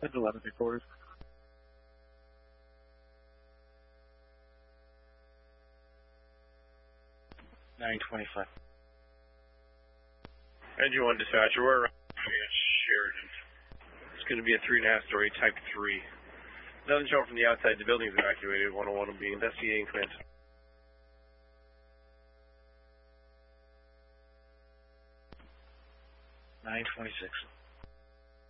That's 11 quarters. 925. Engine 1 dispatcher, we're around Sheridan. It's going to be a 3.5 story type 3. Nothing shown from the outside. The building is evacuated. 101 will be investigating command. 926.